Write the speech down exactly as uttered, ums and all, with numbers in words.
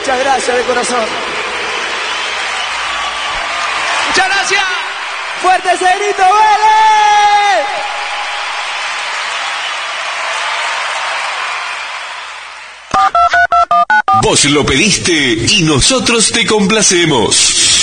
Muchas gracias de corazón. Muchas gracias. Fuerte ese grito, Vélez. Vos lo pediste y nosotros te complacemos.